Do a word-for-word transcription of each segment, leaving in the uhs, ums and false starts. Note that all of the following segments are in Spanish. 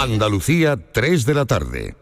Andalucía, tres de la tarde.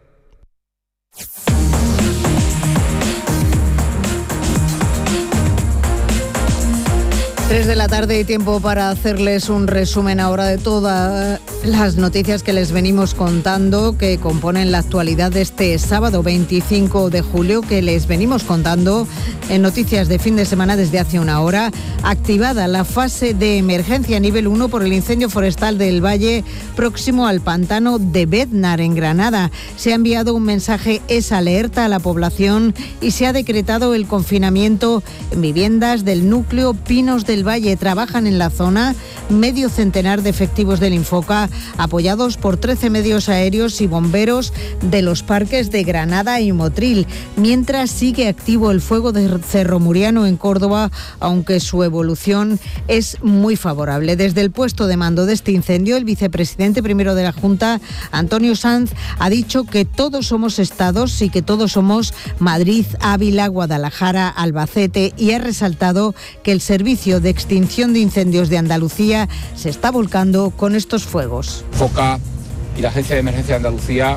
tres de la tarde y tiempo para hacerles un resumen ahora de todas las noticias que les venimos contando, que componen la actualidad de este sábado veinticinco de julio, que les venimos contando en noticias de fin de semana desde hace una hora. Activada la fase de emergencia nivel uno por el incendio forestal del Valle próximo al pantano de Bednar, en Granada. Se ha enviado un mensaje esa alerta a la población y se ha decretado el confinamiento en viviendas del núcleo Pinos del Valle. Trabajan en la zona medio centenar de efectivos del Infoca, apoyados por trece medios aéreos y bomberos de los parques de Granada y Motril, mientras sigue activo el fuego de Cerro Muriano en Córdoba, aunque su evolución es muy favorable. Desde el puesto de mando de este incendio, el vicepresidente primero de la Junta, Antonio Sanz, ha dicho que todos somos estados y que todos somos Madrid, Ávila, Guadalajara, Albacete, y ha resaltado que el servicio de extinción de incendios de Andalucía se está volcando con estos fuegos. Foca y la Agencia de Emergencia de Andalucía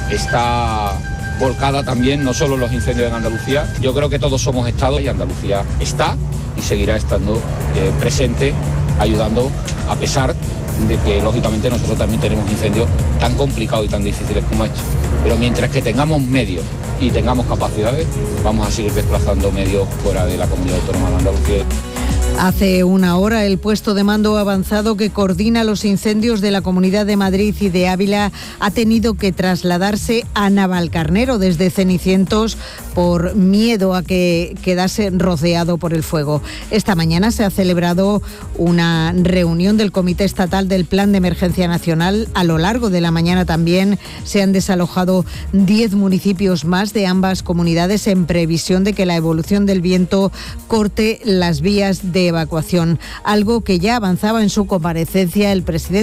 está volcada también, no solo en los incendios en Andalucía. Yo creo que todos somos estados y Andalucía está y seguirá estando eh, presente, ayudando, a pesar de que lógicamente nosotros también tenemos incendios tan complicados y tan difíciles como estos. Pero mientras que tengamos medios y tengamos capacidades, vamos a seguir desplazando medios fuera de la Comunidad Autónoma de Andalucía. Hace una hora el puesto de mando avanzado que coordina los incendios de la Comunidad de Madrid y de Ávila ha tenido que trasladarse a Navalcarnero desde Cenicientos por miedo a que quedase rociado por el fuego. Esta mañana se ha celebrado una reunión del Comité Estatal del Plan de Emergencia Nacional. A lo largo de la mañana también se han desalojado diez municipios más de ambas comunidades en previsión de que la evolución del viento corte las vías de evacuación, algo que ya avanzaba en su comparecencia el presidente